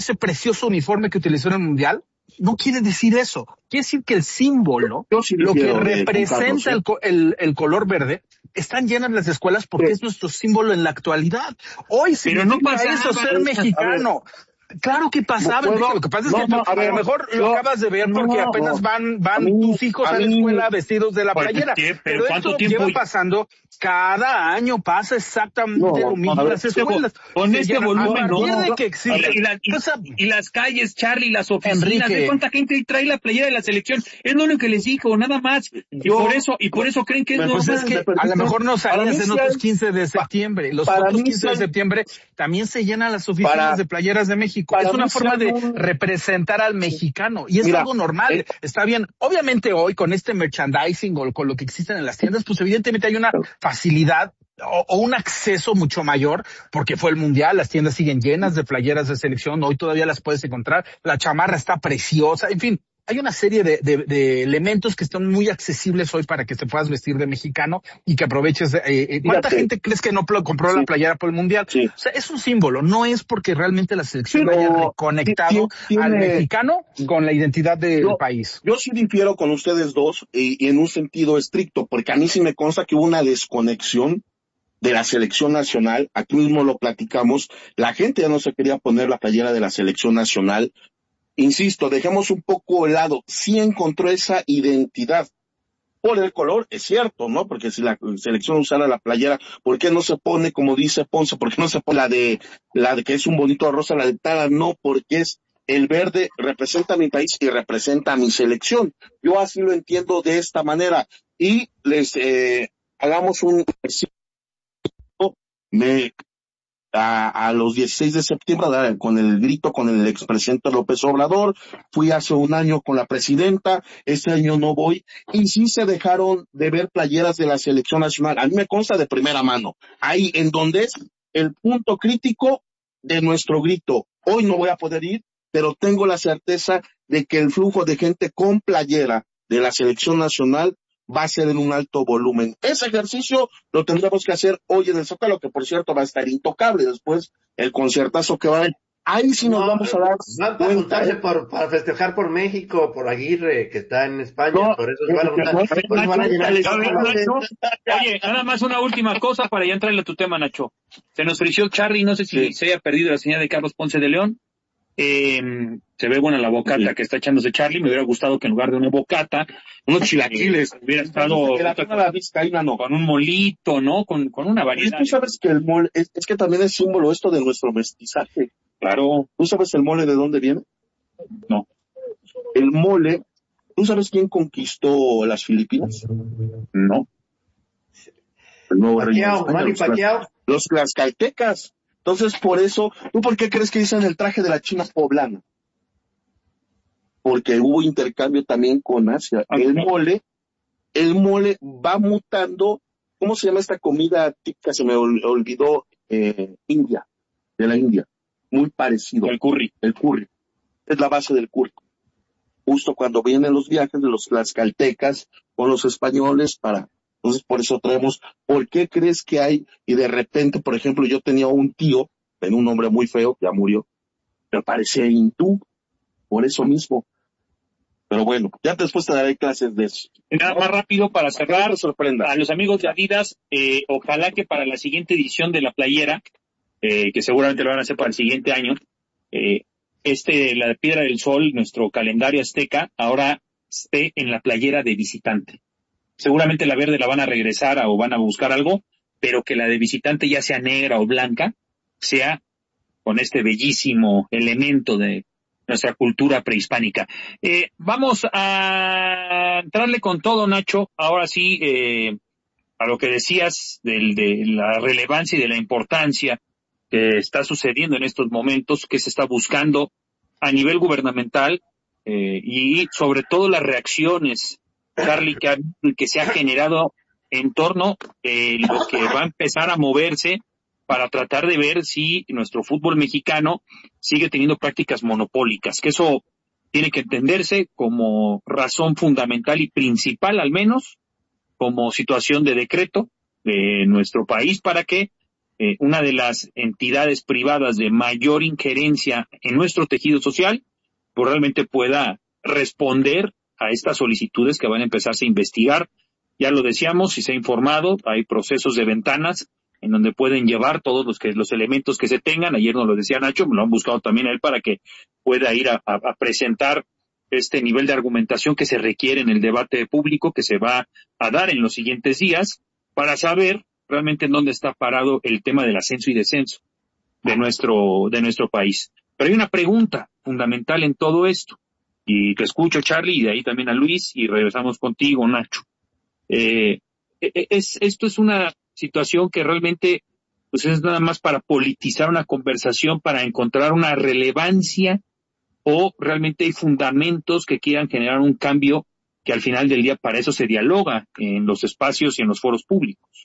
ese precioso uniforme que utilizó en el Mundial, no quiere decir eso. Quiere decir que el símbolo, lo que representa el color verde, están llenas las escuelas porque es nuestro símbolo en la actualidad. Hoy pero no pasa eso ser mexicano. Claro que pasaba. Lo que pasa es que a lo mejor lo acabas de ver porque apenas van tus hijos a la escuela vestidos de la playera. Pero esto lleva pasando, cada año pasa exactamente lo mismo en las escuelas. Con este volumen, de que existe. Y las calles, Charlie, las oficinas, ¿de cuánta gente trae la playera de la selección? Es lo único que les digo, nada más. Y por eso creen que es normal. A lo mejor no salías en otros 15 de septiembre. Los otros 15 de septiembre también se llenan las oficinas de playeras de México. Es una forma de representar al mexicano y es algo normal, está bien. Obviamente hoy con este merchandising o con lo que existen en las tiendas, pues evidentemente hay una facilidad o un acceso mucho mayor porque fue el Mundial, las tiendas siguen llenas de playeras de selección, hoy todavía las puedes encontrar, la chamarra está preciosa, en fin. Hay una serie de elementos que están muy accesibles hoy para que te puedas vestir de mexicano y que aproveches. ¿Cuánta gente crees que no compró la playera por el Mundial? Sí. O sea, es un símbolo, no es porque realmente la selección haya reconectado al mexicano con la identidad del país. Yo sí difiero con ustedes dos y en un sentido estricto, porque a mí sí me consta que hubo una desconexión de la selección nacional. Aquí mismo lo platicamos, la gente ya no se quería poner la playera de la selección nacional. Insisto, dejemos un poco de lado, sí encontró esa identidad por el color, es cierto, ¿no? Porque si la selección usara la playera, ¿por qué no se pone, como dice Ponce, por qué no se pone la de que es un bonito rosa, la dentada? No, porque es el verde, representa a mi país y representa a mi selección. Yo así lo entiendo de esta manera. Y les hagamos un a los 16 de septiembre, con el grito con el expresidente López Obrador, fui hace un año con la presidenta, este año no voy, y sí se dejaron de ver playeras de la selección nacional, a mí me consta de primera mano, ahí en donde es el punto crítico de nuestro grito, hoy no voy a poder ir, pero tengo la certeza de que el flujo de gente con playera de la selección nacional va a ser en un alto volumen. Ese ejercicio lo tendremos que hacer hoy en el Zócalo, que por cierto va a estar intocable después el conciertazo que va a haber. Ahí sí nos vamos a dar cuenta. Para festejar por México, por Aguirre, que está en España, por eso van a llenar el Zócalo. Oye, nada más una última cosa para ya entrarle a tu tema, Nacho. Se nos frició Charlie, no sé si se haya perdido la señal de Carlos Ponce de León. Se ve buena la bocata que está echándose Charlie. Me hubiera gustado que en lugar de una bocata, unos chilaquiles hubiera estado con un molito, ¿no? Con una variedad. Tú sabes que el mole es que también es símbolo esto de nuestro mestizaje. Claro. ¿Tú sabes el mole de dónde viene? No. El mole, ¿tú sabes quién conquistó las Filipinas? No. El nuevo rey. Los tlaxcaltecas. Entonces, por eso, ¿tú por qué crees que dicen el traje de la China poblana? Porque hubo intercambio también con Asia. El mole va mutando. ¿Cómo se llama esta comida típica? Se me olvidó, India, de la India. Muy parecido. El curry. Es la base del curry. Justo cuando vienen los viajes de los tlaxcaltecas con los españoles entonces, por eso traemos, ¿por qué crees que hay? Y de repente, por ejemplo, yo tenía un tío, tenía un hombre muy feo, ya murió, pero parecía hindú, por eso mismo. Pero bueno, ya después te daré clases de eso. Nada más rápido para cerrar, a los amigos de Adidas, ojalá que para la siguiente edición de la playera, que seguramente lo van a hacer para el siguiente año, la Piedra del Sol, nuestro calendario azteca, ahora esté en la playera de visitante. Seguramente la verde la van a regresar o van a buscar algo, pero que la de visitante ya sea negra o blanca, sea con este bellísimo elemento de nuestra cultura prehispánica. Vamos a entrarle con todo, Nacho, ahora sí, a lo que decías de la relevancia y de la importancia que está sucediendo en estos momentos, que se está buscando a nivel gubernamental, y sobre todo las reacciones, Charlie, que se ha generado en torno lo que va a empezar a moverse para tratar de ver si nuestro fútbol mexicano sigue teniendo prácticas monopólicas, que eso tiene que entenderse como razón fundamental y principal, al menos, como situación de decreto de nuestro país para que una de las entidades privadas de mayor injerencia en nuestro tejido social, pues realmente pueda responder a estas solicitudes que van a empezarse a investigar. Ya lo decíamos, si se ha informado, hay procesos de ventanas en donde pueden llevar todos los elementos que se tengan. Ayer nos lo decía Nacho, me lo han buscado también a él para que pueda ir a presentar este nivel de argumentación que se requiere en el debate público que se va a dar en los siguientes días para saber realmente en dónde está parado el tema del ascenso y descenso de nuestro país. Pero hay una pregunta fundamental en todo esto, y te escucho, Charlie, y de ahí también a Luis, y regresamos contigo, Nacho. Esto es una situación que realmente pues es nada más para politizar una conversación, para encontrar una relevancia, o realmente hay fundamentos que quieran generar un cambio que al final del día para eso se dialoga en los espacios y en los foros públicos.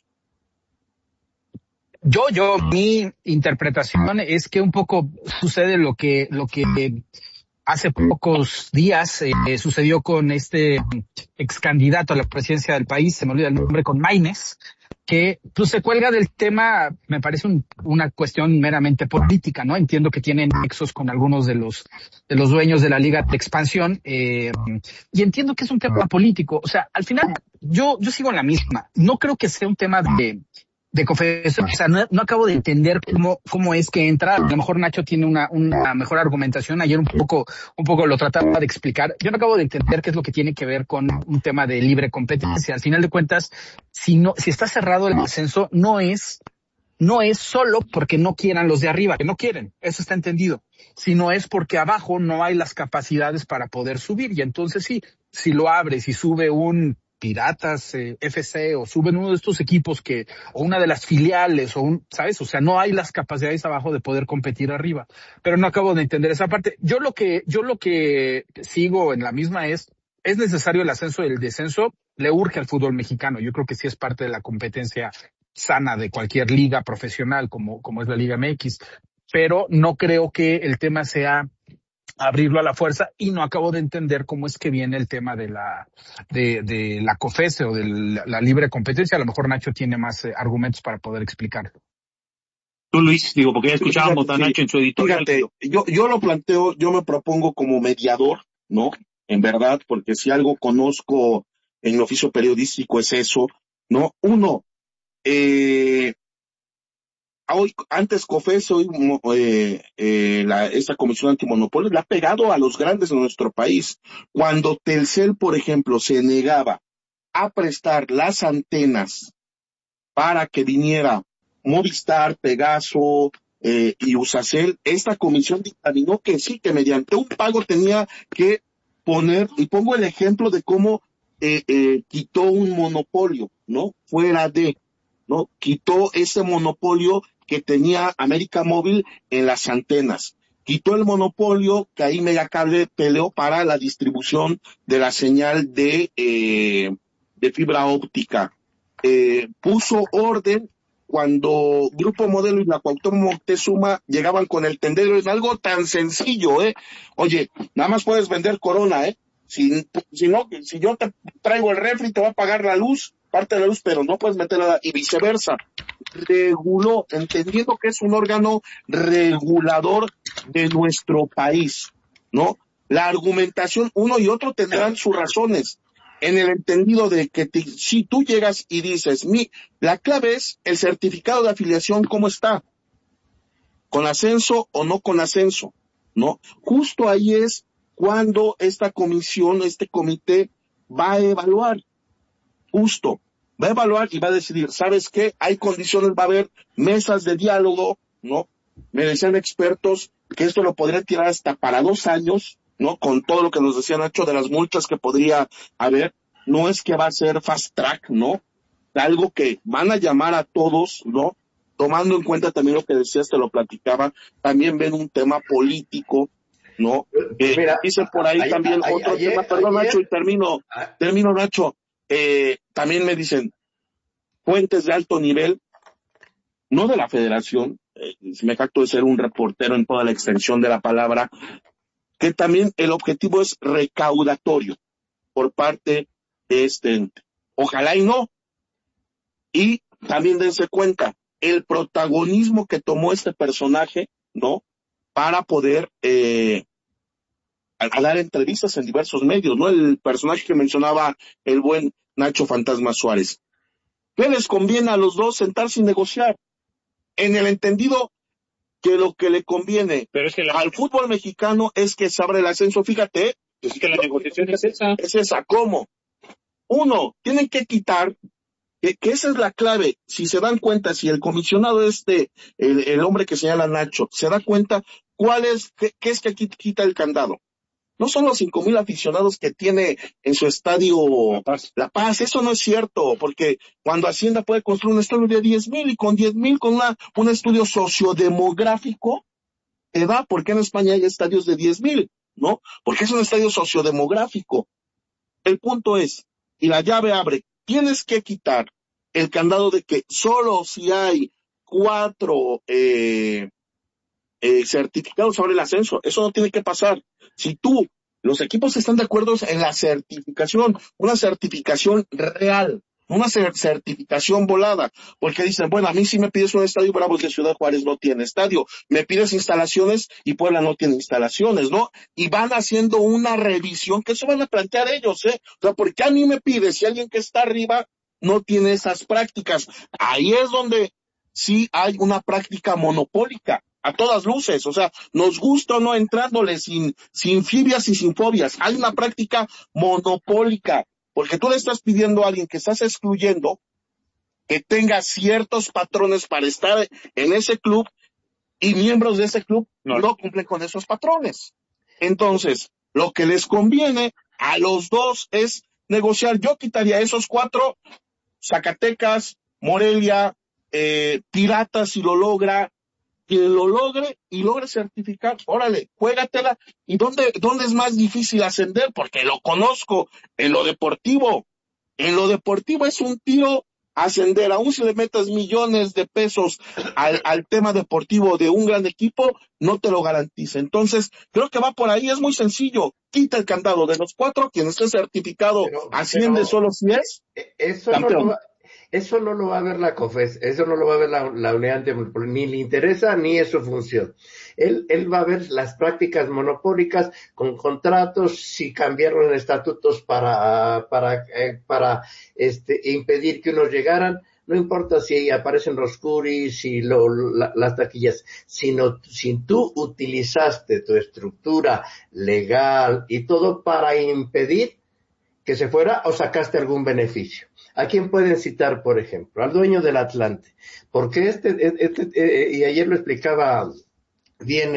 Mi interpretación es que un poco sucede lo que hace pocos días sucedió con este ex candidato a la presidencia del país, se me olvida el nombre, con Maínez, que pues se cuelga del tema. Me parece una cuestión meramente política, ¿no? Entiendo que tienen nexos con algunos de los dueños de la Liga de Expansión, y entiendo que es un tema político. O sea, al final yo sigo en la misma. No creo que sea un tema de COFECE. O sea, no acabo de entender cómo es que entra. A lo mejor Nacho tiene una mejor argumentación. Ayer un poco lo trataba de explicar. Yo no acabo de entender qué es lo que tiene que ver con un tema de libre competencia. Al final de cuentas, si está cerrado el ascenso, no es solo porque no quieran los de arriba, que no quieren, eso está entendido, sino es porque abajo no hay las capacidades para poder subir. Y entonces sí, si lo abres y sube un Piratas FC, o suben uno de estos equipos o una de las filiales, ¿sabes? O sea, no hay las capacidades abajo de poder competir arriba. Pero no acabo de entender esa parte. Yo lo que sigo en la misma es necesario el ascenso y el descenso, le urge al fútbol mexicano. Yo creo que sí es parte de la competencia sana de cualquier liga profesional como es la Liga MX. Pero no creo que el tema sea abrirlo a la fuerza, y no acabo de entender cómo es que viene el tema de la COFECE o de la libre competencia. A lo mejor Nacho tiene más argumentos para poder explicarlo. Tú, Luis, porque ya escuchábamos a Nacho en su editorial. Fíjate, yo lo planteo, yo me propongo como mediador, ¿no? En verdad, porque si algo conozco en el oficio periodístico es eso, ¿no? Uno, hoy, antes COFECE, hoy esta Comisión Antimonopolio le ha pegado a los grandes de nuestro país. Cuando Telcel, por ejemplo, se negaba a prestar las antenas para que viniera Movistar, Pegaso y Usacell, esta comisión dictaminó que sí, que mediante un pago tenía que poner, y pongo el ejemplo de cómo quitó un monopolio, ¿no? Fuera de, ¿no? Quitó ese monopolio que tenía América Móvil en las antenas. Quitó el monopolio que ahí Megacable peleó para la distribución de la señal de fibra óptica. Puso orden cuando Grupo Modelo y la Cuauhtémoc Moctezuma llegaban con el tendero. Es algo tan sencillo, Oye, nada más puedes vender Corona, Si yo te traigo el refri, te va a pagar la luz, parte de la luz, pero no puedes meter nada, y viceversa. Reguló, entendiendo que es un órgano regulador de nuestro país, ¿no? La argumentación, uno y otro tendrán sus razones, en el entendido de que si tú llegas y dices, la clave es el certificado de afiliación, ¿cómo está? ¿Con ascenso o no con ascenso? ¿No? Justo ahí es cuando esta comisión, este comité va a evaluar, va a evaluar y va a decidir, ¿sabes qué? Hay condiciones, va a haber mesas de diálogo, ¿no? Me decían expertos que esto lo podría tirar hasta para 2 años, ¿no? Con todo lo que nos decían Nacho de las multas que podría haber, no es que va a ser fast track, ¿no? Algo que van a llamar a todos, ¿no? Tomando en cuenta también lo que decías, te lo platicaba, también ven un tema político, ¿no? Mira, dice por ahí también otro tema, perdón Nacho, y termino Nacho, también me dicen fuentes de alto nivel, no de la federación, me jacto de ser un reportero en toda la extensión de la palabra, que también el objetivo es recaudatorio por parte de este ente. Ojalá y no. Y también dense cuenta, el protagonismo que tomó este personaje, ¿no? Para poder a dar entrevistas en diversos medios, ¿no? El personaje que mencionaba el buen Nacho Fantasma Suárez. ¿Qué les conviene a los dos? Sentarse y negociar. En el entendido que lo que le conviene al fútbol mexicano es que se abra el ascenso. Fíjate, es que la negociación es esa. Es esa. ¿Cómo? Uno, tienen que quitar, que esa es la clave. Si se dan cuenta, si el comisionado el hombre que señala Nacho, se da cuenta, qué es que aquí quita el candado. No son los 5,000 aficionados que tiene en su estadio La Paz. Eso no es cierto, porque cuando Hacienda puede construir un estadio de 10,000 y con 10,000, con un estudio sociodemográfico, te da, ¿por qué en España hay estadios de 10,000? ¿No? Porque es un estadio sociodemográfico. El punto es, y la llave abre, tienes que quitar el candado de que solo si hay 4 certificados sobre el ascenso. Eso no tiene que pasar. Si los equipos están de acuerdo en la certificación, una certificación real, una certificación volada, porque dicen, bueno, a mí si me pides un estadio, Bravos de Ciudad Juárez no tiene estadio, me pides instalaciones y Puebla no tiene instalaciones, ¿no? Y van haciendo una revisión, que eso van a plantear ellos, O sea, ¿por qué a mí me pides si alguien que está arriba no tiene esas prácticas? Ahí es donde sí hay una práctica monopólica, a todas luces, o sea, nos gusta o no entrándole sin fibias y sin fobias, hay una práctica monopólica, porque tú le estás pidiendo a alguien que estás excluyendo que tenga ciertos patrones para estar en ese club y miembros de ese club no cumplen con esos patrones. Entonces, lo que les conviene a los dos es negociar. Yo quitaría esos 4, Zacatecas, Morelia, Piratas si lo logra, quien lo logre y logre certificar, órale, juégatela. ¿Y dónde es más difícil ascender? Porque lo conozco, en lo deportivo. En lo deportivo es un tiro ascender, aún si le metas millones de pesos al tema deportivo de un gran equipo, no te lo garantiza. Entonces, creo que va por ahí, es muy sencillo. Quita el candado de los 4, quien esté certificado asciende solo si es campeón. Eso no lo va a ver la COFES, eso no lo va a ver la unidad antimonopólica, ni le interesa ni es su función. Él va a ver las prácticas monopólicas con contratos, si cambiaron estatutos para impedir que unos llegaran, no importa si aparecen los curis, si las taquillas, sino si tú utilizaste tu estructura legal y todo para impedir que se fuera o sacaste algún beneficio. ¿A quién pueden citar, por ejemplo? Al dueño del Atlante. Porque y ayer lo explicaba bien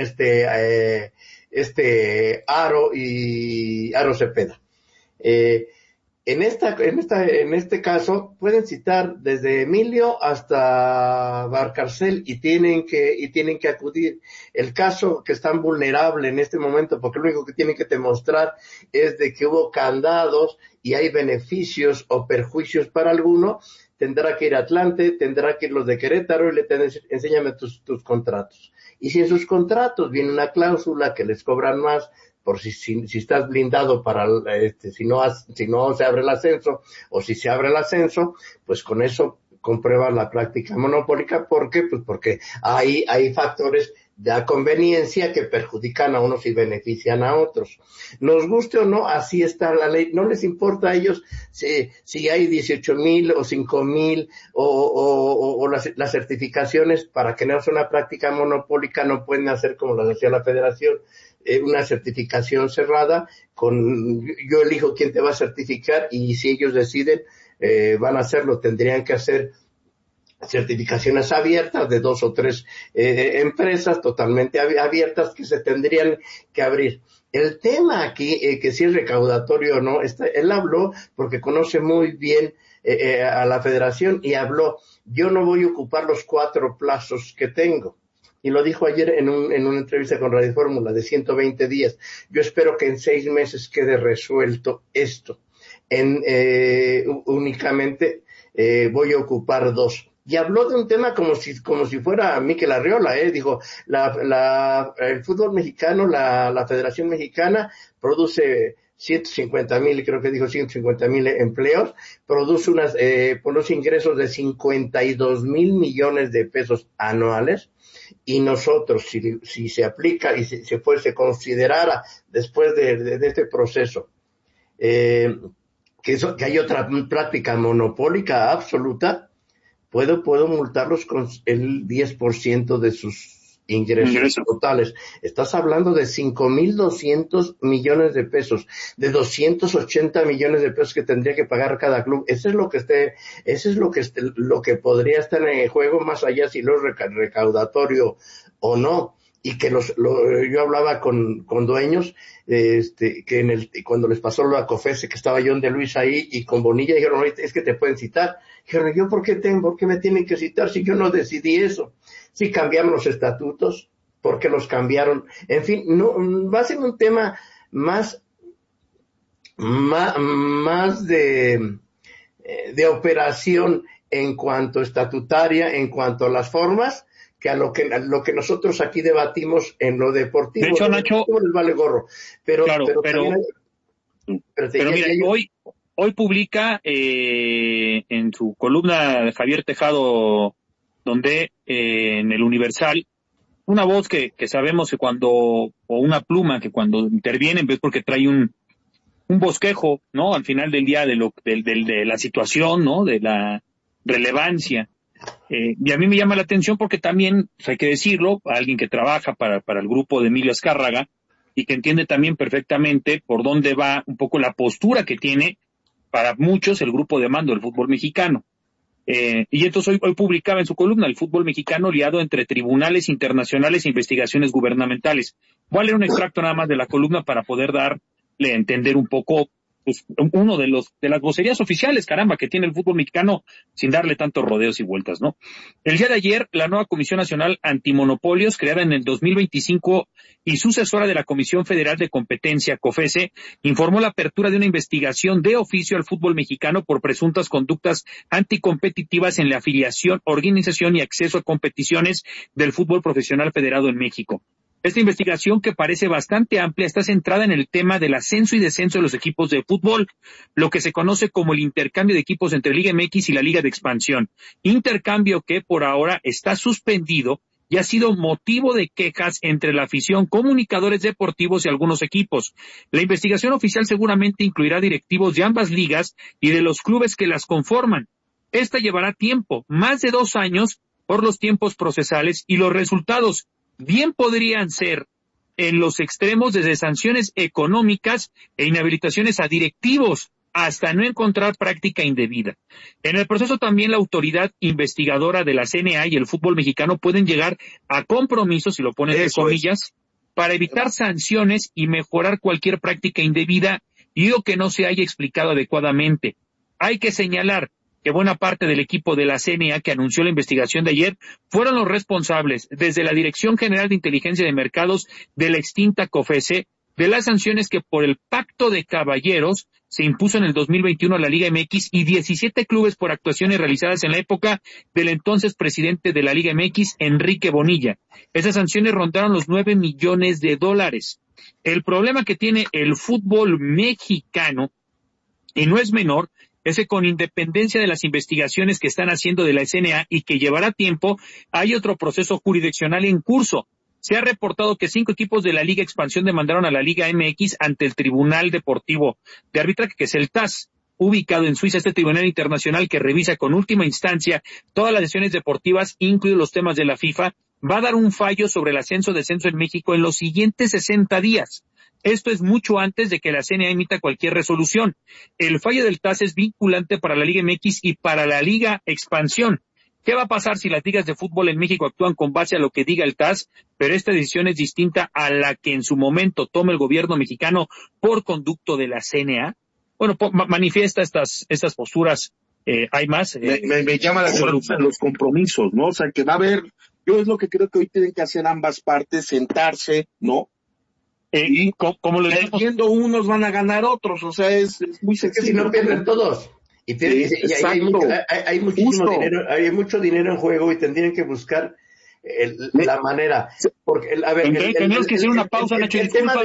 Aro Cepeda. En este caso pueden citar desde Emilio hasta Barcarcel y tienen que acudir. El caso que es tan vulnerable en este momento, porque lo único que tienen que demostrar es de que hubo candados y hay beneficios o perjuicios para alguno, tendrá que ir a Atlante, tendrá que ir los de Querétaro y le tendrá que enséñame tus contratos. Y si en sus contratos viene una cláusula que les cobran más, por si estás blindado para si no se abre el ascenso, o si se abre el ascenso, pues con eso compruebas la práctica monopólica. ¿Por qué? Pues porque hay factores de conveniencia que perjudican a unos y benefician a otros. Nos guste o no, así está la ley. No les importa a ellos si hay 18,000 o 5,000 o las certificaciones, para que no sea una práctica monopólica, no pueden hacer como las hacía la Federación, una certificación cerrada yo elijo quién te va a certificar, y si ellos deciden van a hacerlo, tendrían que hacer certificaciones abiertas de 2 o 3 empresas totalmente abiertas que se tendrían que abrir. El tema aquí, que si es recaudatorio o no, él habló porque conoce muy bien a la Federación y habló, yo no voy a ocupar los 4 plazos que tengo. Y lo dijo ayer en una entrevista con Radio Fórmula de 120 días. Yo espero que en 6 meses quede resuelto esto. Únicamente voy a ocupar 2. y habló de un tema como si fuera Mikel Arriola, dijo, el fútbol mexicano, la Federación Mexicana produce 150,000, creo que dijo 150,000 empleos, produce unos ingresos de 52,000 millones de pesos anuales, y nosotros, si se aplica y se considerara después de este proceso, que hay otra práctica monopólica absoluta, puedo multarlos con el 10% de sus ingresos totales. Estás hablando de 5,200 millones de pesos, de 280 millones de pesos que tendría que pagar cada club. Eso es lo que podría estar en el juego, más allá si lo es recaudatorio o no. Y que yo hablaba con dueños, que cuando les pasó lo a COFESE, que estaba John de Luis ahí, y con Bonilla, dijeron, es que te pueden citar. Dijeron, ¿yo por qué me tienen que citar si yo no decidí eso? Si cambiaron los estatutos, ¿por qué los cambiaron? En fin, no, va a ser un tema más de operación en cuanto estatutaria, en cuanto a las formas, que a lo que nosotros aquí debatimos en lo deportivo. De hecho, Nacho, les vale gorro. Pero mira, hoy publica en su columna Javier Tejado, donde en el Universal, una voz que sabemos que o una pluma que cuando interviene, ves, porque trae un bosquejo, ¿no? Al final del día de la situación, ¿no? De la relevancia. Y a mí me llama la atención porque también, hay que decirlo, alguien que trabaja para el grupo de Emilio Azcárraga y que entiende también perfectamente por dónde va un poco la postura que tiene para muchos el grupo de mando del fútbol mexicano. Y entonces hoy publicaba en su columna el fútbol mexicano liado entre tribunales internacionales e investigaciones gubernamentales. Voy a leer un extracto nada más de la columna para poder darle a entender un poco pues, uno de las vocerías oficiales, caramba, que tiene el fútbol mexicano sin darle tantos rodeos y vueltas, ¿no? El día de ayer, la nueva Comisión Nacional Antimonopolios, creada en el 2025 y sucesora de la Comisión Federal de Competencia, COFESE, informó la apertura de una investigación de oficio al fútbol mexicano por presuntas conductas anticompetitivas en la afiliación, organización y acceso a competiciones del fútbol profesional federado en México. Esta investigación, que parece bastante amplia, está centrada en el tema del ascenso y descenso de los equipos de fútbol, lo que se conoce como el intercambio de equipos entre Liga MX y la Liga de Expansión. Intercambio que por ahora está suspendido y ha sido motivo de quejas entre la afición, comunicadores deportivos y algunos equipos. La investigación oficial seguramente incluirá directivos de ambas ligas y de los clubes que las conforman. Esta llevará tiempo, más de 2 años, por los tiempos procesales, y los resultados bien podrían ser en los extremos, desde sanciones económicas e inhabilitaciones a directivos hasta no encontrar práctica indebida. En el proceso también la autoridad investigadora de la CNA y el fútbol mexicano pueden llegar a compromisos, si lo ponen entre comillas, para evitar sanciones y mejorar cualquier práctica indebida y o que no se haya explicado adecuadamente. Hay que señalar que buena parte del equipo de la CNA que anunció la investigación de ayer fueron los responsables, desde la Dirección General de Inteligencia de Mercados de la extinta COFESE, de las sanciones que por el Pacto de Caballeros se impuso en el 2021 a la Liga MX y 17 clubes por actuaciones realizadas en la época del entonces presidente de la Liga MX, Enrique Bonilla. Esas sanciones rondaron los $9 millones. El problema que tiene el fútbol mexicano, y no es menor, es que con independencia de las investigaciones que están haciendo de la CNA y que llevará tiempo, hay otro proceso jurisdiccional en curso. Se ha reportado que 5 equipos de la Liga Expansión demandaron a la Liga MX ante el Tribunal Deportivo de Arbitraje, que es el TAS, ubicado en Suiza, este tribunal internacional que revisa con última instancia todas las decisiones deportivas, incluidos los temas de la FIFA. Va a dar un fallo sobre el ascenso-descenso en México en los siguientes 60 días. Esto es mucho antes de que la CNA emita cualquier resolución. El fallo del TAS es vinculante para la Liga MX y para la Liga Expansión. ¿Qué va a pasar si las ligas de fútbol en México actúan con base a lo que diga el TAS? Pero esta decisión es distinta a la que en su momento toma el gobierno mexicano por conducto de la CNA. Bueno, manifiesta estas posturas. Hay más. Me llama la atención los compromisos, ¿no? O sea, que va a haber, yo es lo que creo que hoy tienen que hacer ambas partes, sentarse, ¿no? Y como lo perdiendo unos van a ganar otros, o sea, es muy sencillo. Es que si no pierden todos. Hay muchísimo dinero, hay mucho dinero en juego y tendrían que buscar la manera. Porque, a ver, tenemos que hacer una pausa, Nacho. El tema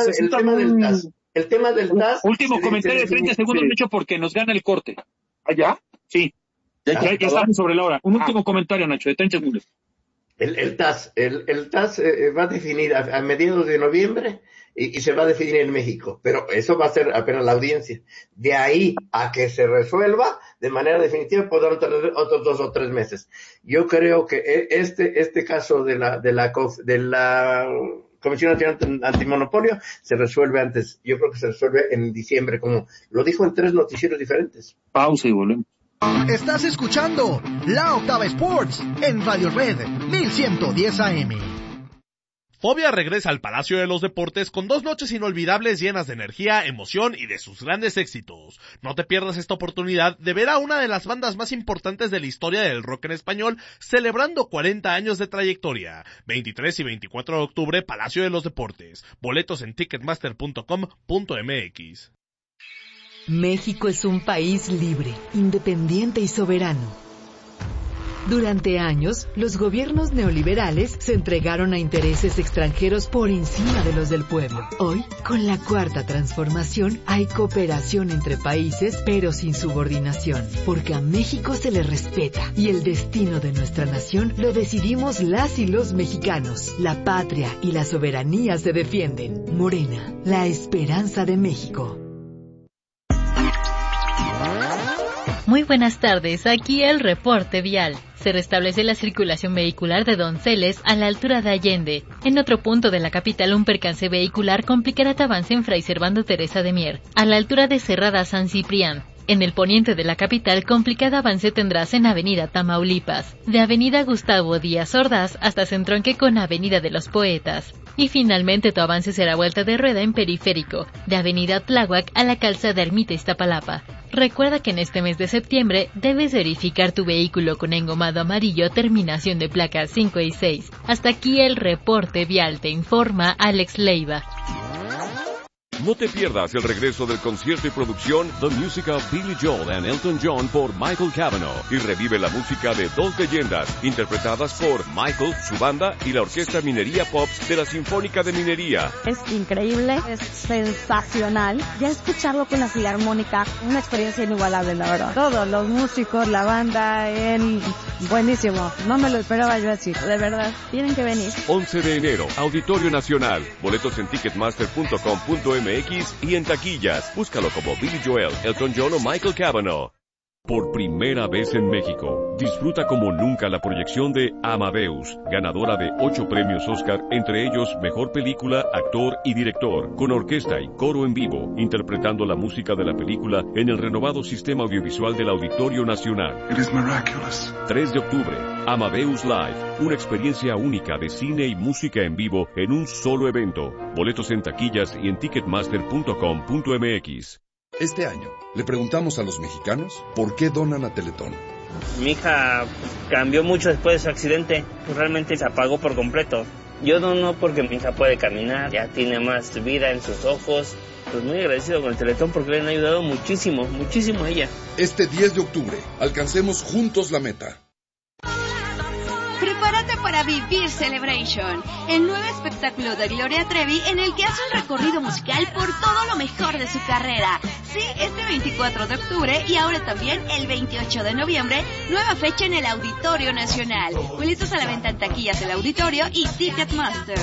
del TAS. Último comentario de 30 segundos, Nacho, porque nos gana el corte. ¿Allá? Sí. Ya estamos sobre la hora. Un último comentario, Nacho, de 30 segundos. El TAS va a definir a mediados de noviembre y se va a definir en México, pero eso va a ser apenas la audiencia. De ahí a que se resuelva de manera definitiva podrán tener otros 2 o 3 meses. Yo creo que este caso de la Comisión Nacional Antimonopolio se resuelve antes. Yo creo que se resuelve en diciembre, como lo dijo en 3 noticieros diferentes. Pausa y volvemos. Estás escuchando La Octava Sports en Radio Red 1110 AM. Fobia regresa al Palacio de los Deportes con 2 noches inolvidables llenas de energía, emoción y de sus grandes éxitos. No te pierdas esta oportunidad de ver a una de las bandas más importantes de la historia del rock en español celebrando 40 años de trayectoria. 23 y 24 de octubre, Palacio de los Deportes. Boletos en ticketmaster.com.mx. México es un país libre, independiente y soberano. Durante años, los gobiernos neoliberales se entregaron a intereses extranjeros por encima de los del pueblo. Hoy, con la Cuarta Transformación, hay cooperación entre países, pero sin subordinación, porque a México se le respeta y el destino de nuestra nación lo decidimos las y los mexicanos. La patria y la soberanía se defienden. Morena, la esperanza de México. Muy buenas tardes, aquí el reporte vial. Se restablece la circulación vehicular de Donceles a la altura de Allende. En otro punto de la capital, un percance vehicular complicará tu avance en Fray Servando Teresa de Mier, a la altura de Cerrada San Ciprián. En el poniente de la capital, complicado avance tendrás en Avenida Tamaulipas, de Avenida Gustavo Díaz Ordaz hasta su entronque con Avenida de los Poetas. Y finalmente tu avance será vuelta de rueda en Periférico, de Avenida Tláhuac a la calzada Ermita Iztapalapa. Recuerda que en este mes de septiembre debes verificar tu vehículo con engomado amarillo terminación de placas 5 y 6. Hasta aquí el reporte vial, te informa Alex Leiva. No te pierdas el regreso del concierto y producción The Music of Billy Joel and Elton John por Michael Cavanaugh y revive la música de 2 leyendas interpretadas por Michael, su banda y la Orquesta Minería Pops de la Sinfónica de Minería. Es increíble, es sensacional. Ya escucharlo con la Filarmónica, una experiencia inigualable, la verdad. Todos los músicos, la banda, él, buenísimo. No me lo esperaba yo así, de verdad. Tienen que venir. 11 de enero, Auditorio Nacional. Boletos en ticketmaster.com.mx y en taquillas. Búscalo como Billy Joel, Elton John o Michael Cavanaugh. Por primera vez en México, disfruta como nunca la proyección de Amadeus, ganadora de 8 premios Oscar, entre ellos Mejor Película, Actor y Director, con orquesta y coro en vivo, interpretando la música de la película en el renovado sistema audiovisual del Auditorio Nacional. 3 de octubre, Amadeus Live, una experiencia única de cine y música en vivo en un solo evento. Boletos en taquillas y en ticketmaster.com.mx. Este año, le preguntamos a los mexicanos por qué donan a Teletón. Mi hija cambió mucho después de su accidente, realmente se apagó por completo. Yo dono porque mi hija puede caminar, ya tiene más vida en sus ojos. Pues muy agradecido con el Teletón porque le han ayudado muchísimo, muchísimo a ella. Este 10 de octubre, alcancemos juntos la meta. Prepárate para vivir Celebration, el nuevo espectáculo de Gloria Trevi en el que hace un recorrido musical por todo lo mejor de su carrera. Sí, este 24 de octubre y ahora también el 28 de noviembre, nueva fecha en el Auditorio Nacional. Boletos a la venta en taquillas del Auditorio y Ticketmaster.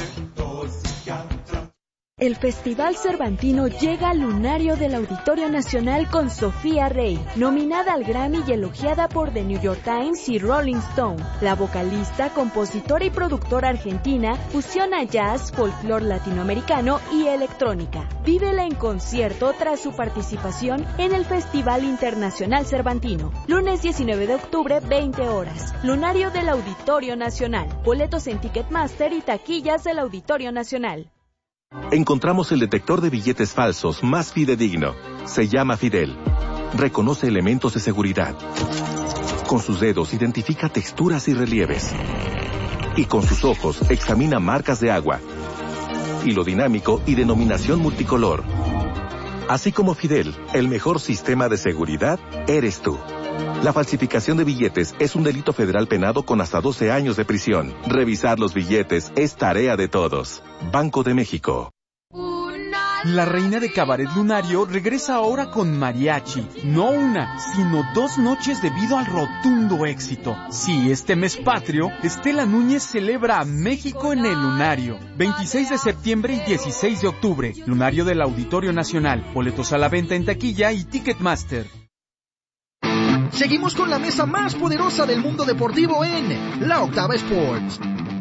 El Festival Cervantino llega al lunario del Auditorio Nacional con Sofía Rey, nominada al Grammy y elogiada por The New York Times y Rolling Stone. La vocalista, compositora y productora argentina fusiona jazz, folclore latinoamericano y electrónica. Vívela en concierto tras su participación en el Festival Internacional Cervantino. Lunes 19 de octubre, 20 horas. Lunario del Auditorio Nacional. Boletos en Ticketmaster y taquillas del Auditorio Nacional. Encontramos el detector de billetes falsos más fidedigno. Se llama Fidel. Reconoce elementos de seguridad. Con sus dedos identifica texturas y relieves. Y con sus ojos examina marcas de agua, hilo dinámico y denominación multicolor. Así como Fidel, el mejor sistema de seguridad eres tú. La falsificación de billetes es un delito federal penado con hasta 12 años de prisión. Revisar los billetes es tarea de todos. Banco de México. La reina de Cabaret Lunario regresa ahora con mariachi. No una, sino 2 noches debido al rotundo éxito. Sí, este mes patrio, Estela Núñez celebra a México en el Lunario. 26 de septiembre y 16 de octubre. Lunario del Auditorio Nacional. Boletos a la venta en taquilla y Ticketmaster. Seguimos con la mesa más poderosa del mundo deportivo en La Octava Sports.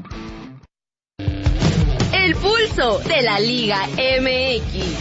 El pulso de la Liga MX.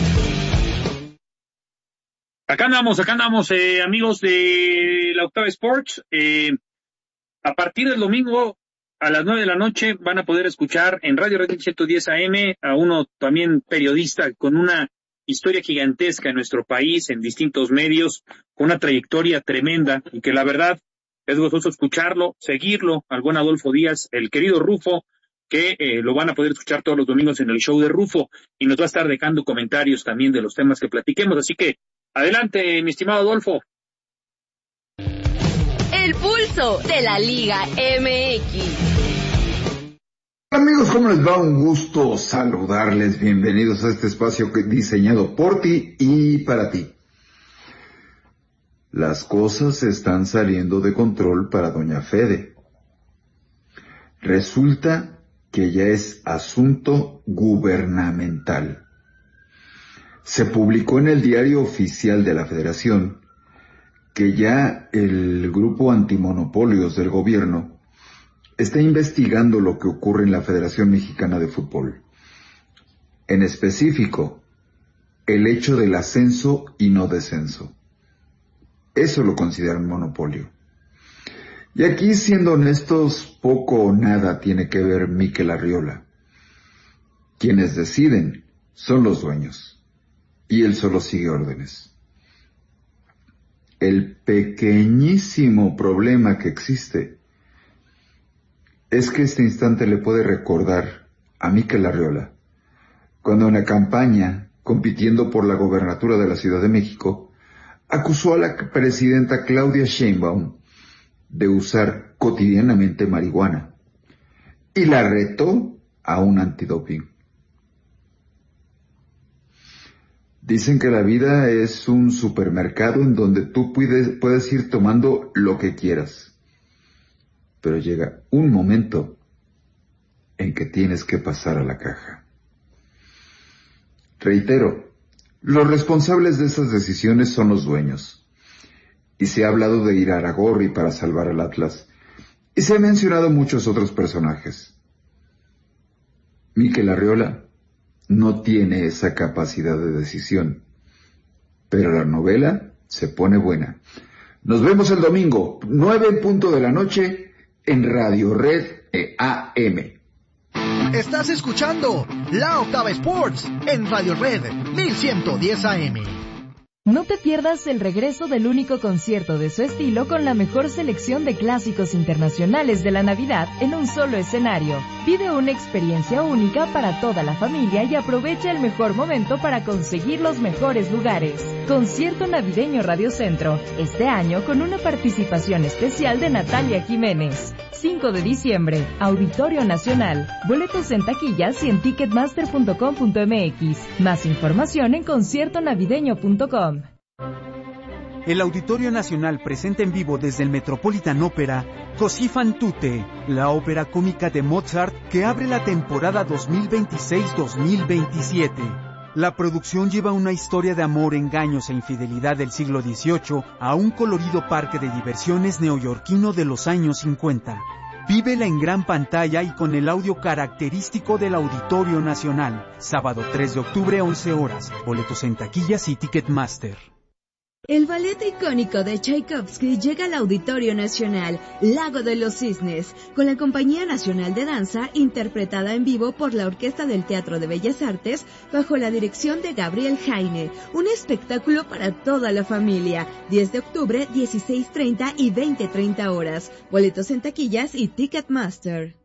Acá andamos, amigos de La Octava Sports. A partir del domingo a las 9 de la noche van a poder escuchar en Radio Red 110 AM a uno también periodista con una historia gigantesca en nuestro país, en distintos medios, con una trayectoria tremenda y que la verdad es gozoso escucharlo, seguirlo, al buen Adolfo Díaz, el querido Rufo, que lo van a poder escuchar todos los domingos en el show de Rufo y nos va a estar dejando comentarios también de los temas que platiquemos. Así que adelante, mi estimado Adolfo. El pulso de la Liga MX. Amigos, ¿cómo les va? Un gusto saludarles. Bienvenidos a este espacio diseñado por ti y para ti. Las cosas están saliendo de control para doña Fede. Resulta que ya es asunto gubernamental. Se publicó en el Diario Oficial de la Federación que ya el grupo antimonopolios del gobierno está investigando lo que ocurre en la Federación Mexicana de Fútbol. En específico, el hecho del ascenso y no descenso. Eso lo consideran monopolio. Y aquí, siendo honestos, poco o nada tiene que ver Mikel Arriola. Quienes deciden son los dueños, y él solo sigue órdenes. El pequeñísimo problema que existe es que este instante le puede recordar a Mikel Arriola cuando en la campaña, compitiendo por la gobernatura de la Ciudad de México, acusó a la presidenta Claudia Sheinbaum de usar cotidianamente marihuana y la retó a un antidoping. Dicen que la vida es un supermercado en donde tú puedes ir tomando lo que quieras, pero llega un momento en que tienes que pasar a la caja. Reitero, los responsables de esas decisiones son los dueños. Y se ha hablado de Iraragorri para salvar al Atlas. Y se han mencionado muchos otros personajes. Mikel Arriola no tiene esa capacidad de decisión. Pero la novela se pone buena. Nos vemos el domingo, 9:00 p.m, en Radio Red AM. Estás escuchando La Octava Sports en Radio Red 1110 AM. No te pierdas el regreso del único concierto de su estilo con la mejor selección de clásicos internacionales de la Navidad en un solo escenario. Vive una experiencia única para toda la familia y aprovecha el mejor momento para conseguir los mejores lugares. Concierto Navideño Radio Centro, este año con una participación especial de Natalia Jiménez. 5 de diciembre, Auditorio Nacional. Boletos en taquillas y en ticketmaster.com.mx. Más información en conciertonavideño.com. El Auditorio Nacional presenta en vivo desde el Metropolitan Opera Così fan tutte, la ópera cómica de Mozart que abre la temporada 2026-2027. La producción lleva una historia de amor, engaños e infidelidad del siglo XVIII a un colorido parque de diversiones neoyorquino de los años 50. Vívela en gran pantalla y con el audio característico del Auditorio Nacional. Sábado 3 de octubre, 11 horas. Boletos en taquillas y Ticketmaster. El ballet icónico de Tchaikovsky llega al Auditorio Nacional, Lago de los Cisnes, con la Compañía Nacional de Danza, interpretada en vivo por la Orquesta del Teatro de Bellas Artes, bajo la dirección de Gabriel Jaine. Un espectáculo para toda la familia. 10 de octubre, 16:30 y 20:30 horas. Boletos en taquillas y Ticketmaster.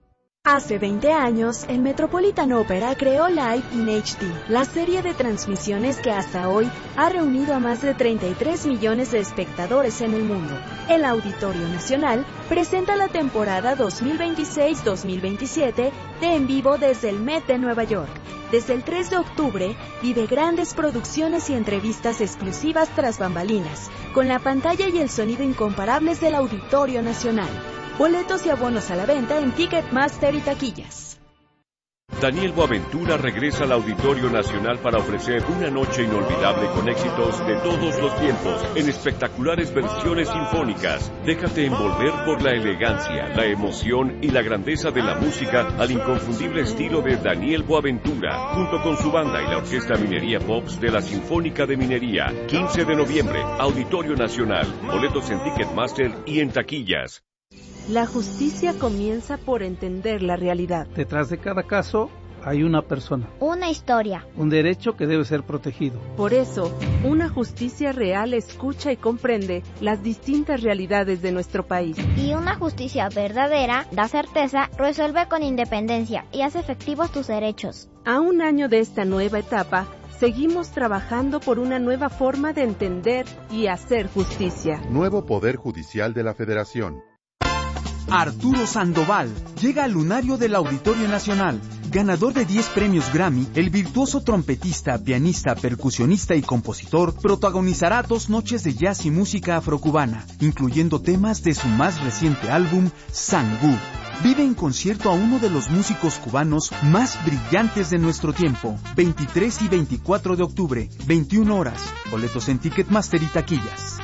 Hace 20 años, el Metropolitan Opera creó Live in HD, la serie de transmisiones que hasta hoy ha reunido a más de 33 millones de espectadores en el mundo. El Auditorio Nacional presenta la temporada 2026-2027 de En Vivo desde el Met de Nueva York. Desde el 3 de octubre, vive grandes producciones y entrevistas exclusivas tras bambalinas, con la pantalla y el sonido incomparables del Auditorio Nacional. Boletos y abonos a la venta en Ticketmaster y taquillas. Daniel Boaventura regresa al Auditorio Nacional para ofrecer una noche inolvidable con éxitos de todos los tiempos en espectaculares versiones sinfónicas. Déjate envolver por la elegancia, la emoción y la grandeza de la música al inconfundible estilo de Daniel Boaventura, junto con su banda y la Orquesta Minería Pops de la Sinfónica de Minería. 15 de noviembre, Auditorio Nacional. Boletos en Ticketmaster y en taquillas. La justicia comienza por entender la realidad. Detrás de cada caso hay una persona. Una historia. Un derecho que debe ser protegido. Por eso, una justicia real escucha y comprende las distintas realidades de nuestro país. Y una justicia verdadera da certeza, resuelve con independencia y hace efectivos tus derechos. A un año de esta nueva etapa, seguimos trabajando por una nueva forma de entender y hacer justicia. Nuevo Poder Judicial de la Federación. Arturo Sandoval llega al lunario del Auditorio Nacional. Ganador de 10 premios Grammy, el virtuoso trompetista, pianista, percusionista y compositor protagonizará 2 noches de jazz y música afrocubana, incluyendo temas de su más reciente álbum, Sangú. Vive en concierto a uno de los músicos cubanos más brillantes de nuestro tiempo. 23 y 24 de octubre, 21 horas. Boletos en Ticketmaster y taquillas.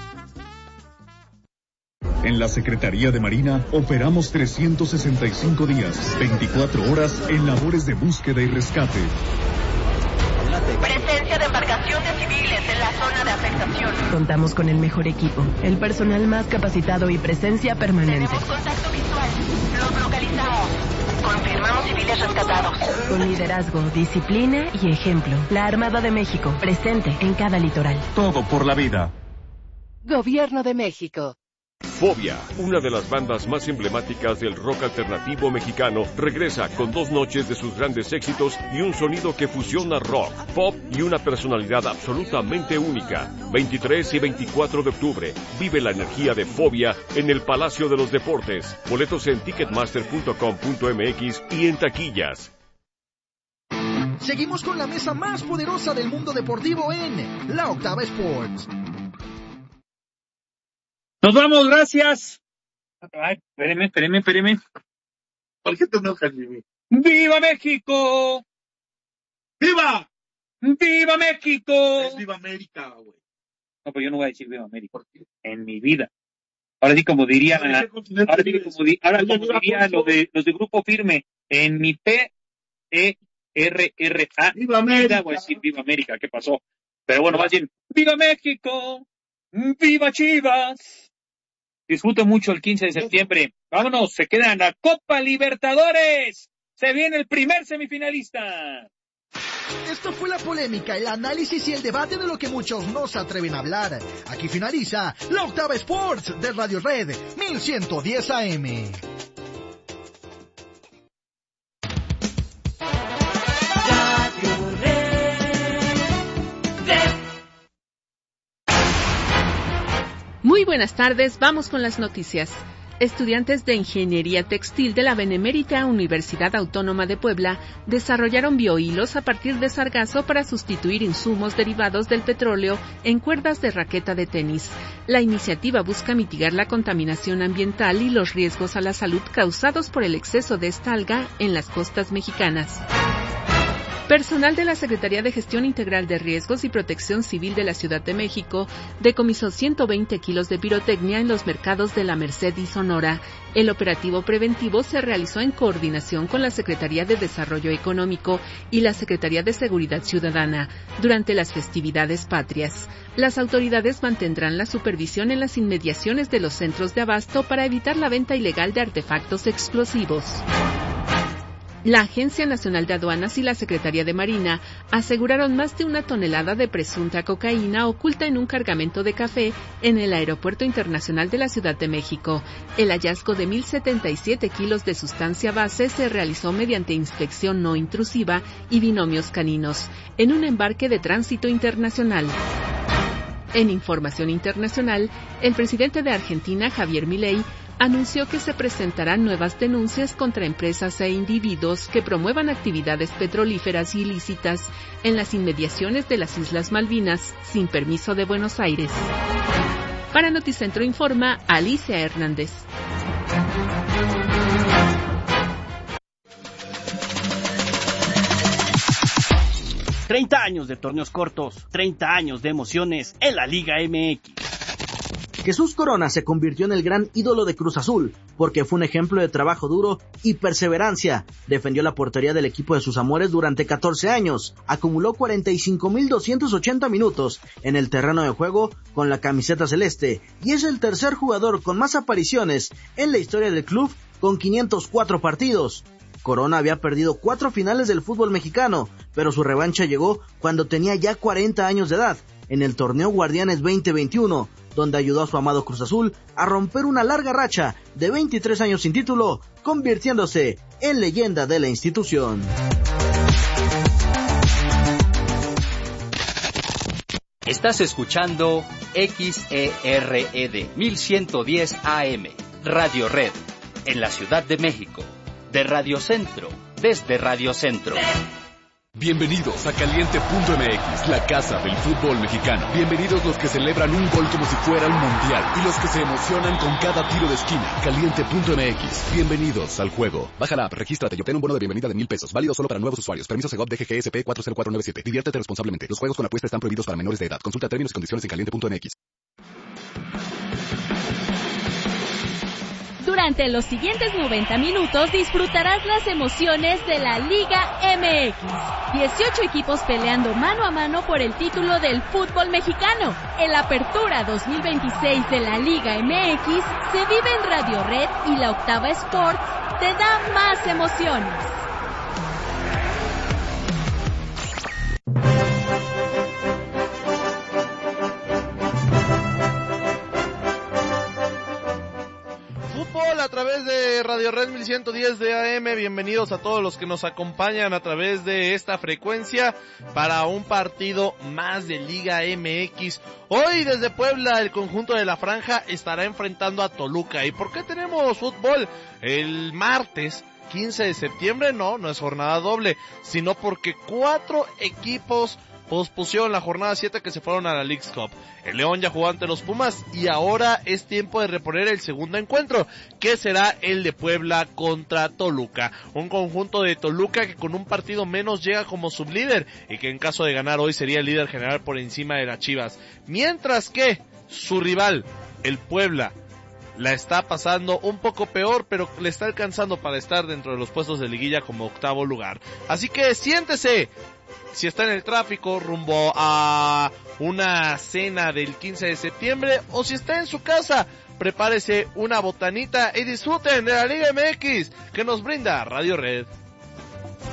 En la Secretaría de Marina operamos 365 días, 24 horas en labores de búsqueda y rescate. Presencia de embarcaciones civiles en la zona de afectación. Contamos con el mejor equipo, el personal más capacitado y presencia permanente. Tenemos contacto visual. Los localizamos. Confirmamos civiles rescatados. Con liderazgo, disciplina y ejemplo. La Armada de México, presente en cada litoral. Todo por la vida. Gobierno de México. Fobia, una de las bandas más emblemáticas del rock alternativo mexicano, regresa con 2 noches de sus grandes éxitos y un sonido que fusiona rock, pop y una personalidad absolutamente única. 23 y 24 de octubre, vive la energía de Fobia en el Palacio de los Deportes. Boletos en ticketmaster.com.mx y en taquillas. Seguimos con la mesa más poderosa del mundo deportivo en La Octava Sports. Nos vamos, gracias. Ay, espéreme. ¿Por qué te enojas, Jimmy? ¡Viva México! ¡Viva! ¡Viva México! Es Viva América, güey. No, pero yo no voy a decir Viva América. ¿Por qué? En mi vida. Ahora sí como diría, los de Grupo Firme, en mi PERRA. ¡Viva América! Voy a decir Viva América, ¿qué pasó? Pero bueno, va a decir ¡Viva México! ¡Viva Chivas! Disfruten mucho el 15 de septiembre. Vámonos, se queda en la Copa Libertadores. Se viene el primer semifinalista. Esto fue la polémica, el análisis y el debate de lo que muchos no se atreven a hablar. Aquí finaliza La Octava Sports de Radio Red 1110 AM. Muy buenas tardes, vamos con las noticias. Estudiantes de Ingeniería Textil de la Benemérita Universidad Autónoma de Puebla desarrollaron biohilos a partir de sargazo para sustituir insumos derivados del petróleo en cuerdas de raqueta de tenis. La iniciativa busca mitigar la contaminación ambiental y los riesgos a la salud causados por el exceso de esta alga en las costas mexicanas. Personal de la Secretaría de Gestión Integral de Riesgos y Protección Civil de la Ciudad de México decomisó 120 kilos de pirotecnia en los mercados de La Merced y Sonora. El operativo preventivo se realizó en coordinación con la Secretaría de Desarrollo Económico y la Secretaría de Seguridad Ciudadana durante las festividades patrias. Las autoridades mantendrán la supervisión en las inmediaciones de los centros de abasto para evitar la venta ilegal de artefactos explosivos. La Agencia Nacional de Aduanas y la Secretaría de Marina aseguraron más de 1 tonelada de presunta cocaína oculta en un cargamento de café en el Aeropuerto Internacional de la Ciudad de México. El hallazgo de 1,077 kilos de sustancia base se realizó mediante inspección no intrusiva y binomios caninos, en un embarque de tránsito internacional. En información internacional, el presidente de Argentina, Javier Milei, anunció que se presentarán nuevas denuncias contra empresas e individuos que promuevan actividades petrolíferas ilícitas en las inmediaciones de las Islas Malvinas sin permiso de Buenos Aires. Para Noticentro informa Alicia Hernández. ...30 años de torneos cortos, 30 años de emociones en la Liga MX. Jesús Corona se convirtió en el gran ídolo de Cruz Azul, porque fue un ejemplo de trabajo duro y perseverancia. Defendió la portería del equipo de sus amores durante 14 años, acumuló 45,280 minutos en el terreno de juego con la camiseta celeste, y es el tercer jugador con más apariciones en la historia del club, con 504 partidos. Corona había perdido 4 finales del fútbol mexicano, pero su revancha llegó cuando tenía ya 40 años de edad, en el torneo Guardianes 2021, donde ayudó a su amado Cruz Azul a romper una larga racha de 23 años sin título, convirtiéndose en leyenda de la institución. Estás escuchando XERED 1110 AM, Radio Red, en la Ciudad de México. De Radio Centro, desde Radio Centro. Bienvenidos a Caliente.mx, la casa del fútbol mexicano. Bienvenidos los que celebran un gol como si fuera un mundial y los que se emocionan con cada tiro de esquina. Caliente.mx, bienvenidos al juego. Baja la app, regístrate y obtén un bono de bienvenida de $1,000, válido solo para nuevos usuarios. Permiso Segov DGGSP 40497. Diviértete responsablemente. Los juegos con apuesta están prohibidos para menores de edad. Consulta términos y condiciones en Caliente.mx. Durante los siguientes 90 minutos disfrutarás las emociones de la Liga MX. 18 equipos peleando mano a mano por el título del fútbol mexicano. El Apertura 2026 de la Liga MX se vive en Radio Red y la Octava Sport te da más emociones. A través de Radio Red 1110 de AM, bienvenidos a todos los que nos acompañan a través de esta frecuencia para un partido más de Liga MX. Hoy desde Puebla el conjunto de la Franja estará enfrentando a Toluca. ¿Y por qué tenemos fútbol el martes 15 de septiembre? No es jornada doble, sino porque 4 equipos pospusieron la jornada 7 que se fueron a la Leagues Cup. El León ya jugó ante los Pumas y ahora es tiempo de reponer el segundo encuentro, que será el de Puebla contra Toluca. Un conjunto de Toluca que con un partido menos llega como sublíder y que en caso de ganar hoy sería el líder general por encima de las Chivas. Mientras que su rival, el Puebla, la está pasando un poco peor, pero le está alcanzando para estar dentro de los puestos de liguilla como octavo lugar. Así que siéntese. Si está en el tráfico rumbo a una cena del 15 de septiembre o si está en su casa, prepárese una botanita y disfruten de la Liga MX que nos brinda Radio Red.